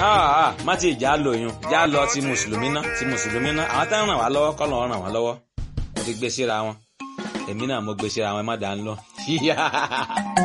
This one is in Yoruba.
má ti ìjà lóyún já lọ ti mùsùlùmí ná àwọn tá ń ràn wá lọ́wọ́ kọ́ lọ́ọ́ ràn wá lọ́wọ́ mo ti gbé síra wọn èmi náà mo gbé síra wọn ẹ má dá ń lọ.